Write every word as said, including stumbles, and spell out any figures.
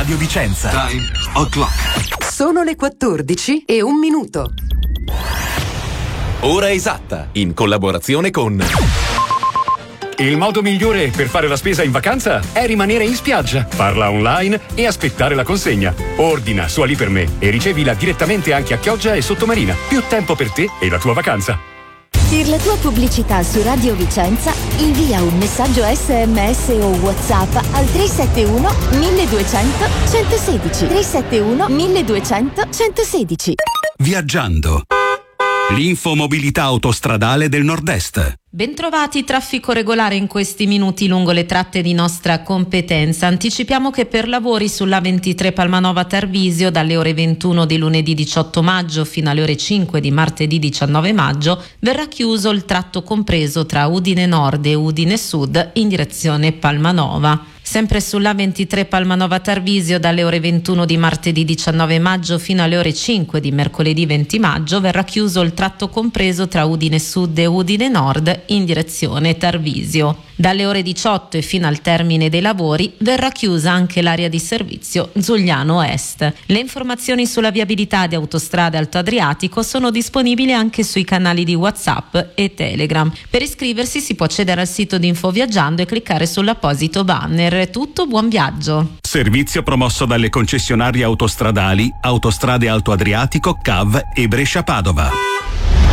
Radio Vicenza. Time o'clock. Sono le quattordici e un minuto. Ora esatta, in collaborazione con... Il modo migliore per fare la spesa in vacanza è rimanere in spiaggia. Parla online e aspettare la consegna. Ordina su Ali per me e ricevila direttamente anche a Chioggia e Sottomarina. Più tempo per te e la tua vacanza. Per la tua pubblicità su Radio Vicenza, invia un messaggio esse emme esse o WhatsApp al tre sette uno milleduecento centosedici. tre sette uno milleduecento centosedici. Viaggiando. L'infomobilità autostradale del Nord-Est. Bentrovati, traffico regolare in questi minuti lungo le tratte di nostra competenza. Anticipiamo che per lavori sulla ventitré Palmanova Tarvisio dalle ore ventuno di lunedì diciotto maggio fino alle ore cinque di martedì diciannove maggio verrà chiuso il tratto compreso tra Udine Nord e Udine Sud in direzione Palmanova. Sempre sulla ventitré Palmanova Tarvisio dalle ore ventuno di martedì diciannove maggio fino alle ore cinque di mercoledì venti maggio verrà chiuso il tratto compreso tra Udine Sud e Udine Nord in direzione Tarvisio. Dalle ore diciotto e fino al termine dei lavori verrà chiusa anche l'area di servizio Zugliano Est. Le informazioni sulla viabilità di Autostrade Alto Adriatico sono disponibili anche sui canali di WhatsApp e Telegram. Per iscriversi si può accedere al sito di Infoviaggiando e cliccare sull'apposito banner. È tutto, buon viaggio. Servizio promosso dalle concessionarie autostradali Autostrade Alto Adriatico, C A V e Brescia Padova.